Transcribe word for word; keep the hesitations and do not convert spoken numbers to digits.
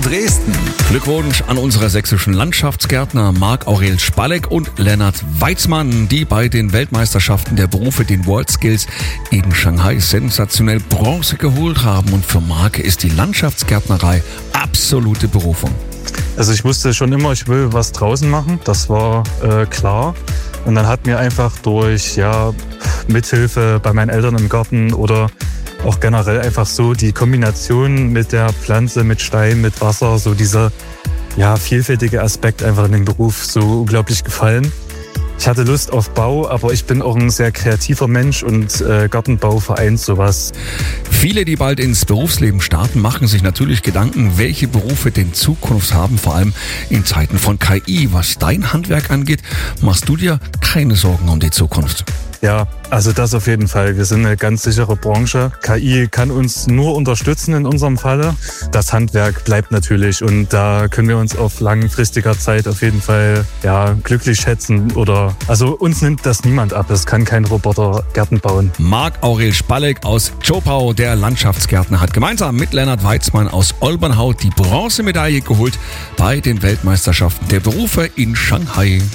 Dresden. Glückwunsch an unsere sächsischen Landschaftsgärtner Marc-Aurel Spalleck und Lennart Weitzmann, die bei den Weltmeisterschaften der Berufe, den WorldSkills in Shanghai, sensationell Bronze geholt haben. Und für Marc ist die Landschaftsgärtnerei absolute Berufung. Also ich wusste schon immer, ich will was draußen machen, das war äh, klar. Und dann hat mir einfach durch ja, Mithilfe bei meinen Eltern im Garten oder auch generell einfach so die Kombination mit der Pflanze, mit Stein, mit Wasser, so dieser ja, vielfältige Aspekt einfach in dem Beruf so unglaublich gefallen. Ich hatte Lust auf Bau, aber ich bin auch ein sehr kreativer Mensch und äh, Gartenbau vereint sowas. Viele, die bald ins Berufsleben starten, machen sich natürlich Gedanken, welche Berufe denn Zukunft haben, vor allem in Zeiten von K I. Was dein Handwerk angeht, machst du dir keine Sorgen um die Zukunft. Ja, also das auf jeden Fall. Wir sind eine ganz sichere Branche. K I kann uns nur unterstützen in unserem Falle. Das Handwerk bleibt natürlich und da können wir uns auf langfristiger Zeit auf jeden Fall ja, glücklich schätzen. Oder also uns nimmt das niemand ab. Es kann kein Roboter Gärten bauen. Marc-Aurel Spalleck aus Zschopau, der Landschaftsgärtner, hat gemeinsam mit Lennart Weitzmann aus Olbernhau die Bronzemedaille geholt bei den Weltmeisterschaften der Berufe in Shanghai.